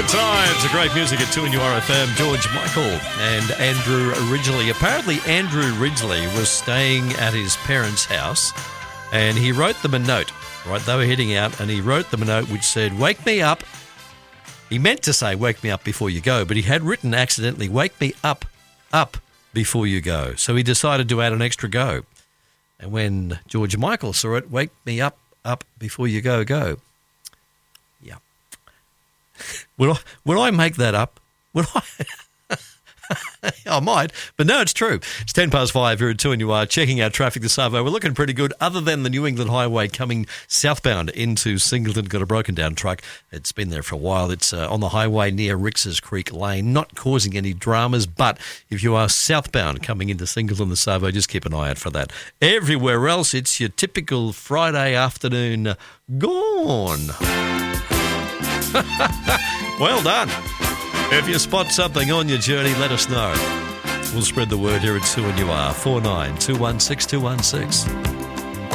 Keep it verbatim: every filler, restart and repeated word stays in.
Good times, a great music at two N U R F M. George Michael and Andrew Ridgeley. Apparently, Andrew Ridgeley was staying at his parents' house and he wrote them a note. Right, they were heading out and he wrote them a note which said, "Wake me up." He meant to say, "Wake me up before you go," but he had written accidentally, "Wake me up, up before you go." So he decided to add an extra go. And when George Michael saw it, "Wake me up, up before you go, go." Yeah. Would I, would I make that up? Would I? I might, but no, it's true. It's ten past five here at two and you are checking out traffic this Savo. We're looking pretty good other than the New England Highway coming southbound into Singleton. Got a broken down truck. It's been there for a while. It's uh, on the highway near Rix's Creek Lane, not causing any dramas, but if you are southbound coming into Singleton, the Savo, just keep an eye out for that. Everywhere else, it's your typical Friday afternoon gone. Well done. If you spot something on your journey, let us know. We'll spread the word here at two and you are four nine two one six two one six.